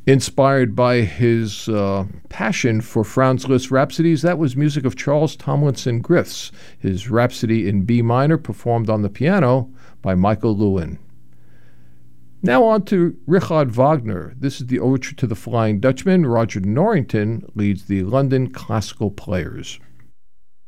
Inspired by his passion for Franz Liszt's rhapsodies, that was music of Charles Tomlinson Griffiths, his Rhapsody in B minor performed on the piano by Michael Lewin. Now on to Richard Wagner. This is the overture to the Flying Dutchman. Roger Norrington leads the London Classical Players.